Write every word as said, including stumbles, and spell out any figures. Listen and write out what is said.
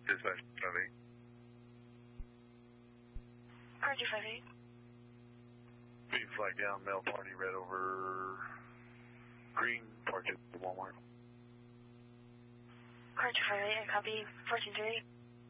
Dispatch five eight. Car two five eight. Green flag down, male party, red over green, parked at the Walmart. Car two five eight, I copy fourteen three eight.